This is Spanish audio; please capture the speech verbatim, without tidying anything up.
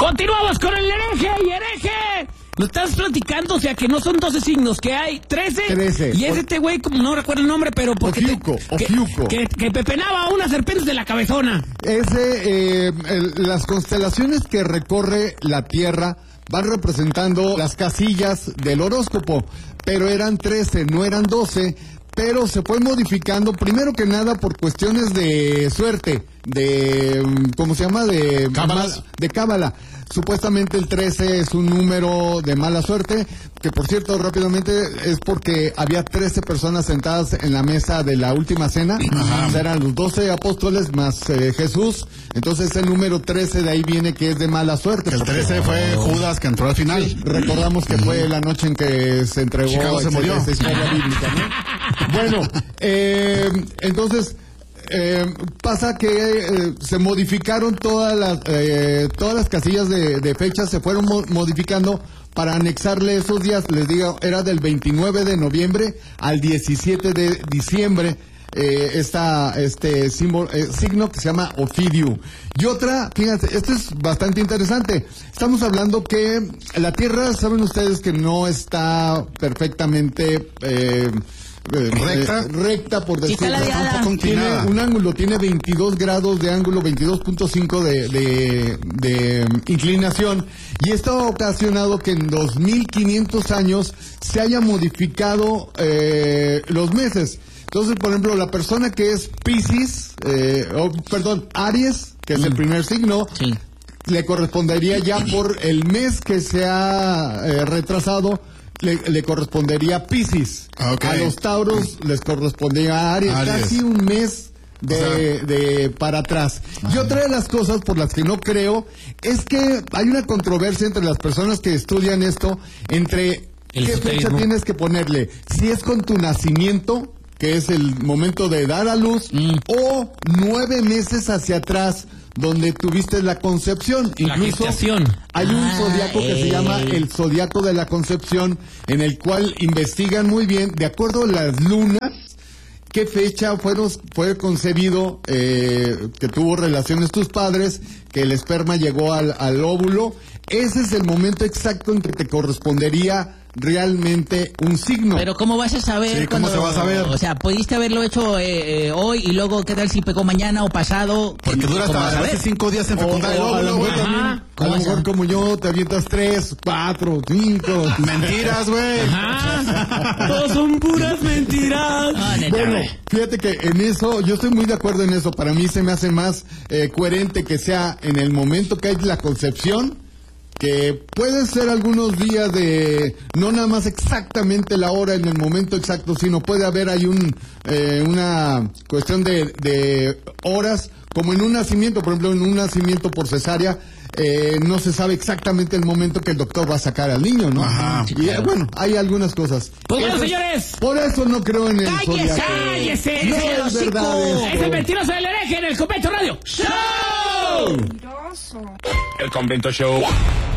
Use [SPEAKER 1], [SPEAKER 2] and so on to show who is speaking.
[SPEAKER 1] Continuamos con el hereje y hereje. Lo estás platicando, o sea que no son doce signos, que hay trece.
[SPEAKER 2] trece.
[SPEAKER 1] Y es este güey, como no recuerdo el nombre, pero porque
[SPEAKER 2] Ofiuco,
[SPEAKER 1] te,
[SPEAKER 2] Ofiuco.
[SPEAKER 1] Que, que, que pepenaba a unas serpientes de la cabezona.
[SPEAKER 2] Ese, eh, el, las constelaciones que recorre la Tierra van representando las casillas del horóscopo, pero eran trece, no eran doce, pero se fue modificando, primero que nada por cuestiones de suerte, de, ¿cómo se llama? De
[SPEAKER 3] Cábala.
[SPEAKER 2] De cábala. Supuestamente el trece es un número de mala suerte, que por cierto, rápidamente, es porque había trece personas sentadas en la mesa de la última cena. Ajá. Eran los doce apóstoles más eh, Jesús. Entonces el número trece de ahí viene que es de mala suerte.
[SPEAKER 3] El trece fue Judas que entró al final.
[SPEAKER 2] Sí, recordamos que fue la noche en que se entregó.
[SPEAKER 3] Chicago se murió.
[SPEAKER 2] Esa historia bíblica, ¿no? Bueno, eh, entonces... Eh, pasa que eh, se modificaron todas las eh, todas las casillas de, de fechas, se fueron mo- modificando para anexarle esos días. Les digo, era del veintinueve de noviembre al diecisiete de diciembre. Eh, esta, este símbolo, eh, signo que se llama Ofidio. Y otra, fíjense, esto es bastante interesante. Estamos hablando que la Tierra, saben ustedes que no está perfectamente eh, eh,
[SPEAKER 3] recta,
[SPEAKER 2] eh, recta por
[SPEAKER 1] Sí,
[SPEAKER 2] decirlo.
[SPEAKER 1] está
[SPEAKER 3] un poco
[SPEAKER 2] Tiene
[SPEAKER 3] inclinada.
[SPEAKER 2] un ángulo, tiene veintidós grados de ángulo, veintidós punto cinco de, de, de inclinación, y esto ha ocasionado que en dos mil quinientos años se haya modificado eh, los meses. Entonces, por ejemplo, la persona que es Piscis, eh, oh, perdón, Aries, que es el primer signo,
[SPEAKER 1] Sí.
[SPEAKER 2] le correspondería ya por el mes que se ha eh, retrasado, le, le correspondería Piscis.
[SPEAKER 3] Okay.
[SPEAKER 2] A los Tauros les correspondería Aries,
[SPEAKER 3] Aries.
[SPEAKER 2] casi un mes de,
[SPEAKER 3] O sea,
[SPEAKER 2] de para atrás. Ajá. Y otra de las cosas por las que no creo es que hay una controversia entre las personas que estudian esto, entre
[SPEAKER 1] El
[SPEAKER 2] qué fecha
[SPEAKER 1] esoterismo.
[SPEAKER 2] tienes que ponerle, si es con tu nacimiento, que es el momento de dar a luz,
[SPEAKER 1] Mm.
[SPEAKER 2] o nueve meses hacia atrás, donde tuviste la concepción.
[SPEAKER 1] La
[SPEAKER 2] Incluso
[SPEAKER 1] gestación.
[SPEAKER 2] hay un
[SPEAKER 1] Ah,
[SPEAKER 2] zodiaco que
[SPEAKER 1] ey.
[SPEAKER 2] se llama el zodiaco de la concepción, en el cual investigan muy bien, de acuerdo a las lunas, qué fecha fueron, fue concebido, eh, que tuvo relaciones tus padres, que el esperma llegó al, al óvulo. Ese es el momento exacto en que te correspondería realmente un signo.
[SPEAKER 1] Pero ¿cómo vas a saber?
[SPEAKER 3] Sí, ¿cómo
[SPEAKER 1] cuando-
[SPEAKER 3] se va a saber?
[SPEAKER 1] O sea, pudiste haberlo hecho eh, eh, hoy y luego, ¿qué tal si pegó mañana o pasado?
[SPEAKER 3] Porque dura
[SPEAKER 1] ¿Cómo vas
[SPEAKER 3] hasta
[SPEAKER 1] a
[SPEAKER 3] a veces
[SPEAKER 1] saber?
[SPEAKER 3] cinco días en
[SPEAKER 2] O-
[SPEAKER 3] fecundar el
[SPEAKER 2] o a lo
[SPEAKER 3] óvulo,
[SPEAKER 2] mejor
[SPEAKER 3] güey.
[SPEAKER 2] también,
[SPEAKER 1] Ajá.
[SPEAKER 2] a
[SPEAKER 1] ¿Cómo
[SPEAKER 2] lo
[SPEAKER 1] vas a-
[SPEAKER 2] mejor como yo, te avientas tres, cuatro, cinco.
[SPEAKER 3] Mentiras, güey.
[SPEAKER 1] Ajá. Todos son puras mentiras. Ah, neta,
[SPEAKER 2] Bueno,
[SPEAKER 1] güey.
[SPEAKER 2] fíjate que en eso, yo estoy muy de acuerdo en eso. Para mí se me hace más eh, coherente que sea en el momento que hay la concepción, que puede ser algunos días de, no nada más exactamente la hora en el momento exacto, sino puede haber ahí un, eh, una cuestión de, de horas, como en un nacimiento, por ejemplo, en un nacimiento por cesárea, eh, no se sabe exactamente el momento que el doctor va a sacar al niño, ¿no?
[SPEAKER 3] Ajá.
[SPEAKER 2] Y eh, bueno, hay algunas cosas.
[SPEAKER 1] Pues bueno,
[SPEAKER 2] Eso es-
[SPEAKER 1] señores.
[SPEAKER 2] Por eso no creo en el
[SPEAKER 1] ¡Cállese!
[SPEAKER 2] zodiaco.
[SPEAKER 1] ¡Cállese!
[SPEAKER 2] No
[SPEAKER 1] ¡Ese
[SPEAKER 2] es
[SPEAKER 1] hocico!
[SPEAKER 2] verdad esto.
[SPEAKER 1] Es el mentiroso del hereje en el Convento Radio. ¡Show!
[SPEAKER 4] El Convento Show.